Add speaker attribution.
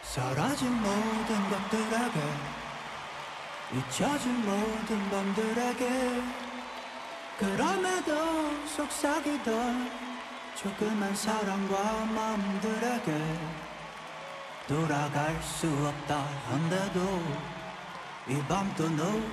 Speaker 1: 사라진 모든 것들에게 잊혀진 모든 밤들에게 그럼에도 속삭이던 조그만 사랑과 마음들에게 돌아갈 수 없다 한데도 이 밤 또